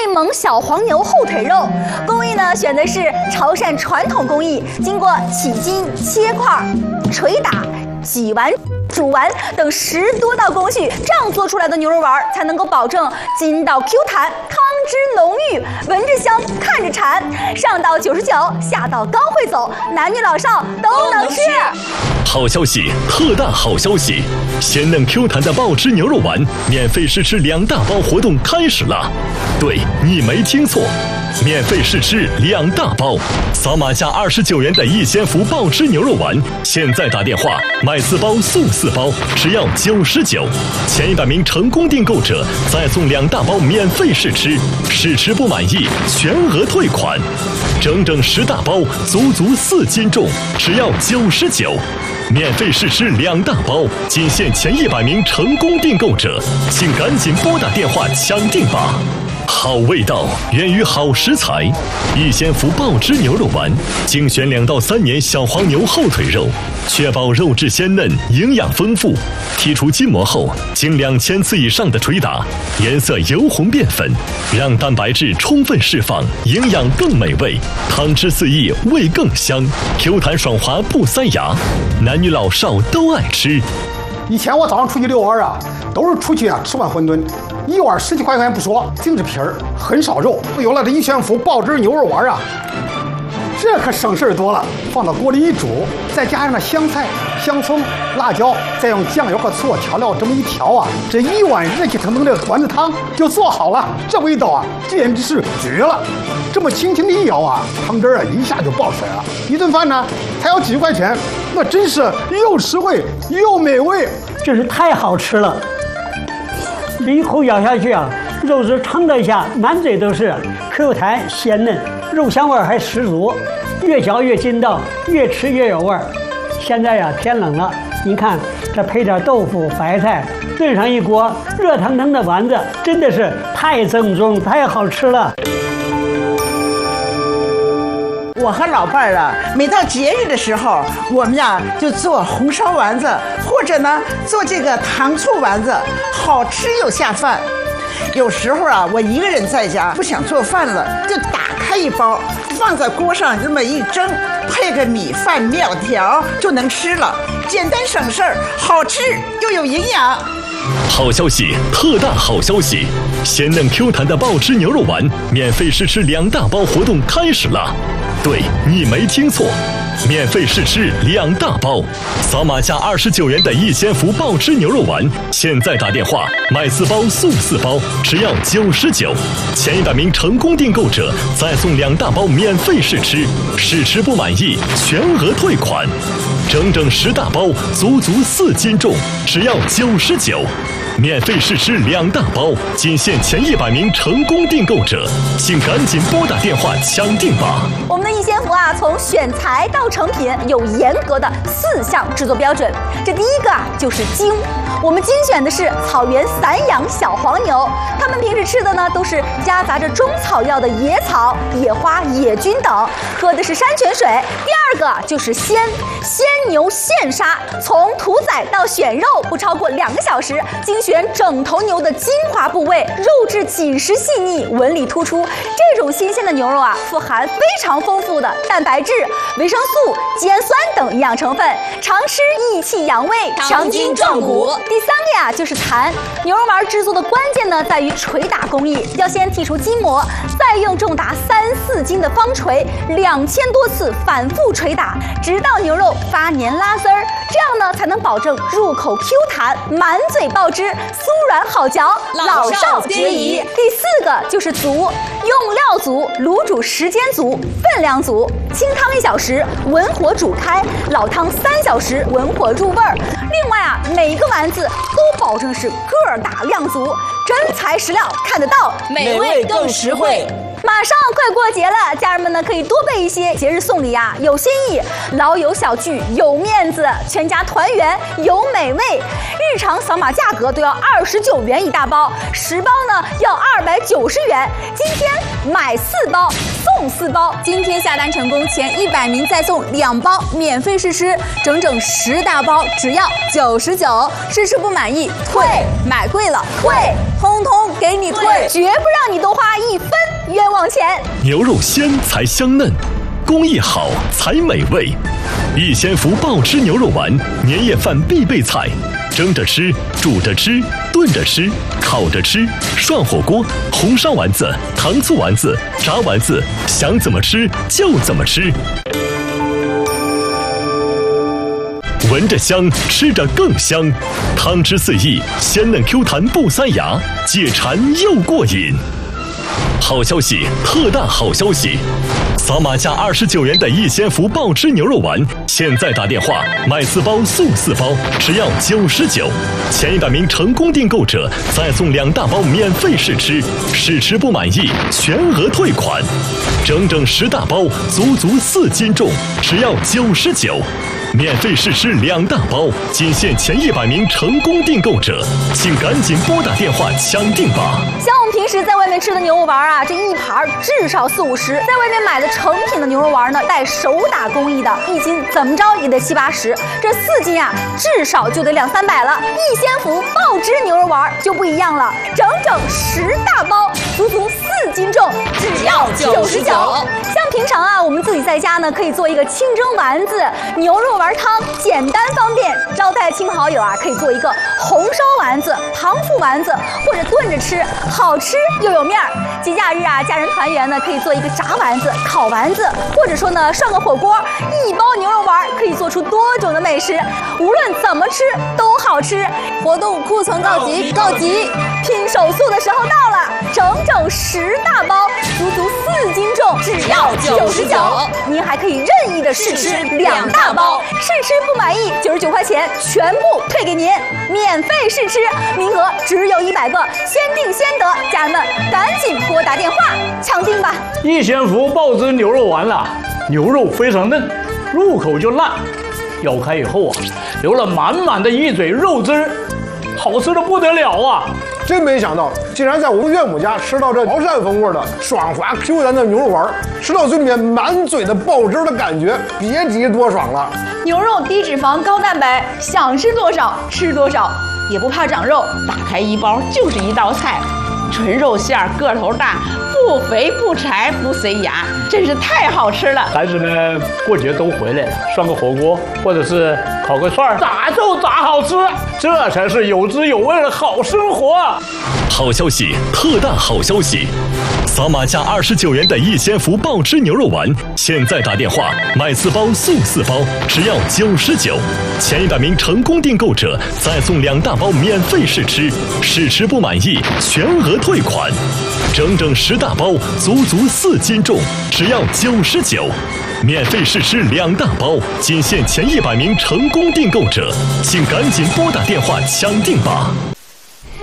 蒙小黄牛后腿肉，工艺呢选的是潮汕传统工艺，经过起筋、切块、捶打、洗完、煮完等10多道工序，这样做出来的牛肉丸才能够保证筋道 Q 弹、汤汁浓郁、闻着香、看着馋，上到99，下到高会走，男女老少都能吃。 好消息，特大好消息！鲜嫩 Q 弹的爆汁牛肉丸免费试吃2大包活动开始了。对，你没听错，免费试吃2大包，扫码下29元的逸仙福爆汁牛肉丸，现在打电话买4包送4包，只要99，前100名成功订购者再送2大包免费试吃，试吃不满意全额退款，整10大包，足4斤重，只要99。免费试吃2大包，仅限前100名成功订购者，请赶紧拨打电话抢订吧！好味道源于好食材，逸仙福爆汁牛肉丸精选2到3年小黄牛后腿肉，确保肉质鲜嫩、营养丰富。剔除筋膜后，经2000次以上的捶打，颜色由红变粉，让蛋白质充分释放，营养更美味，汤汁四溢，味更香，Q 弹爽滑不塞牙，男女老少都爱吃。 以前我早上出去遛弯啊，都是出去吃碗馄饨，1碗10几块钱不说，净是皮儿，很少肉。有了这逸仙福爆汁牛肉丸啊，这可省事多了。放到锅里一煮，再加上那香菜、香葱、辣椒，再用酱油和醋调料这么一调啊，这1碗热气腾腾的丸子汤就做好了。这味道啊，简直是绝了！这么轻轻的一舀啊，汤汁啊一下就爆出来了。一顿饭呢才要几十块钱，那真是又实惠又美味， 真是太好吃了！这一口咬下去啊，肉质撑得下，满嘴都是 Q 弹鲜嫩，肉香味还十足，越嚼越筋道，越吃越有味儿。现在呀天冷了，您看这配点豆腐、白菜，炖上一锅热腾腾的丸子，真的是太正宗、太好吃了。 我和老伴儿啊，每到节日的时候，我们呀就做红烧丸子，或者呢做这个糖醋丸子，好吃又下饭。有时候啊，我一个人在家不想做饭了，就打开一包，放在锅上这么一蒸，配个米饭、面条就能吃了，简单省事儿，好吃又有营养。 好消息，特大好消息！鲜嫩 Q 弹的爆汁牛肉丸免费试吃2大包活动开始了。对，你没听错，免费试吃2大包，扫码下29元的逸仙福爆汁牛肉丸，现在打电话买4包送4包，只要99，前100名成功订购者再送2大包免费试吃，试吃不满意全额退款，整10大包，足4斤重，只要99。免费试吃2大包，仅限前100名成功订购者，请赶紧拨打电话抢订吧！ 我们的逸仙福啊，从选材到成品有严格的4项制作标准。这第一个啊，就是精。我们精选的是草原散养小黄牛，它们平时吃的呢都是夹杂着中草药的野草、野花、野菌等，喝的是山泉水。第2个就是鲜牛现杀，从屠宰到选肉不超过2个小时，精选整头牛的精华部位，肉质紧实细腻，纹理突出。这种新鲜的牛肉啊，富含非常丰富的蛋白质、维生素、肌氨酸等营养成分，常吃益气养胃，强筋壮骨。第3个呀，就是弹。牛肉丸制作的关键呢，在于捶打工艺，要先剔除筋膜，再用重达3、4斤的方锤2000多次反复捶打，直到牛肉发黏拉丝儿，这样呢才能保证入口 Q 弹，满嘴爆汁，酥软好嚼，老少皆宜。第4个就是足，用料足，卤煮时间足，分量足，清汤1小时，文火煮开，老汤3小时，文火入味儿。另外啊，每一个丸子都保证是个大量足，真材实料，看得到， 美味更实惠。 马上快过节了，家人们呢可以多备一些节日送礼啊，有新意，老友小聚有面子，全家团圆有美味。日常扫码价格都要29元一大包，10包呢要290元。今天买4包送4包，今天下单成功前100名再送2包免费试吃，整10大包只要99，试吃不满意退，买贵了退，通通给你退，绝不让你多花1分往前。 牛肉鲜才香嫩，工艺好才美味。逸仙福爆汁牛肉丸，年夜饭必备菜，蒸着吃，煮着吃，炖着吃，烤着吃，涮火锅，红烧丸子、糖醋丸子、炸丸子，想怎么吃就怎么吃。闻着香，吃着更香，汤汁四溢，鲜嫩 Q 弹不塞牙，解馋又过瘾。好消息，特大好消息！扫码价29元的逸仙福爆汁牛肉丸，现在打电话买4包送4包，只要99。前100名成功订购者再送2大包免费试吃，试吃不满意全额退款。整整10大包，足4斤重，只要99。免费试吃2大包，仅限前100名成功订购者，请赶紧拨打电话抢订吧。 像我们平时在外面吃的牛肉丸啊，这一盘至少40-50，在外面买的成品的牛肉丸呢，带手打工艺的，1斤怎么着也得70-80，这4斤啊，至少就得200-300了。逸仙福爆汁牛肉丸就不一样了，整10大包，足4斤重，只要99。像平常啊，我们自己在家呢，可以做一个清蒸丸子、牛肉丸汤，简单方便。招待亲朋好友啊，可以做一个红烧丸子、糖醋丸子，或者炖着吃，好吃又有面儿。节假日啊，家人团圆呢，可以做一个炸丸子、烤丸子，或者说呢，涮个火锅。1包牛肉丸可以做出多种的美食，无论怎么吃都好吃。活动库存告急，拼手速的时候到了，整10大包，足4斤重，只要99。您还可以任意的试吃2大包，试吃不满意99块钱全部退给您，免费试吃，名额只有100个，先订先得，家人们赶紧拨打电话抢订吧。 逸仙福爆汁牛肉丸了，牛肉非常嫩，入口就烂，咬开以后啊，流了满满的一嘴肉汁儿，好吃的不得了啊！ 真没想到，竟然在我们岳母家吃到这潮汕风味的爽滑 Q 弹的牛肉丸，吃到嘴里面满嘴的爆汁的感觉，别提多爽了。 牛肉低脂肪高蛋白，想吃多少吃多少，也不怕长肉。打开1包就是一道菜，纯肉馅儿，个头大，不肥不柴不塞牙，真是太好吃了。 孩子们过节都回来了，涮个火锅或者是烤个串儿，咋就咋好吃，这才是有滋有味的好生活。 好消息，特大好消息！扫码价29元的逸仙福爆汁牛肉丸，现在打电话买4包送4包，只要99。前100名成功订购者再送2大包免费试吃，试吃不满意全额退款。整10大包，足4斤重，只要99。免费试吃2大包，仅限前100名成功订购者，请赶紧拨打电话抢订吧。